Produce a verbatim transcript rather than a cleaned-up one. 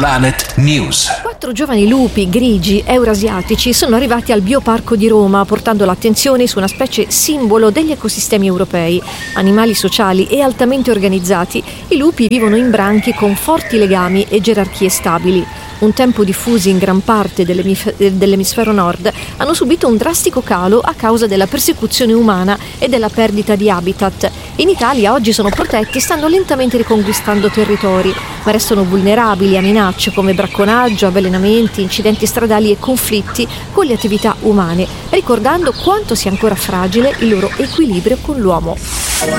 Planet News. Quattro giovani lupi grigi eurasiatici sono arrivati al Bioparco di Roma, portando l'attenzione su una specie simbolo degli ecosistemi europei. Animali sociali e altamente organizzati, i lupi vivono in branchi con forti legami e gerarchie stabili. Un tempo diffusi in gran parte dell'emif- dell'emisfero nord, hanno subito un drastico calo a causa della persecuzione umana e della perdita di habitat. In Italia oggi sono protetti e stanno lentamente riconquistando territori, ma restano vulnerabili a minacce come bracconaggio, avvelenamenti, incidenti stradali e conflitti con le attività umane, ricordando quanto sia ancora fragile il loro equilibrio con l'uomo.